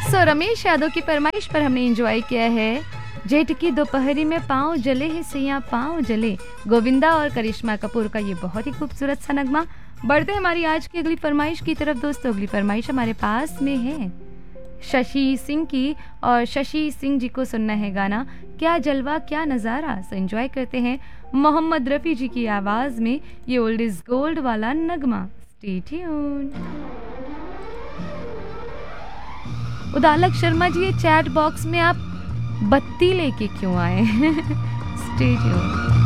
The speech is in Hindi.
रमेश यादव की फरमाइश पर हमने एंजॉय किया है जेठ की दोपहरी में पाँव जले है सैया पाँव जले, गोविंदा और करिश्मा कपूर का ये बहुत ही खूबसूरत सा नगमा। बढ़ते हैं हमारी आज की अगली फरमाइश की तरफ दोस्तों। अगली फरमाइश हमारे पास में है शशि सिंह की, और शशि सिंह जी को सुनना है गाना क्या जलवा क्या नज़ारा। सो एंजॉय करते हैं मोहम्मद रफ़ी जी की आवाज़ में ये ओल्ड इज गोल्ड वाला नगमा। Stay tuned. उदालक शर्मा जी, ये चैट बॉक्स में आप बत्ती लेके क्यों आए? Stay tuned.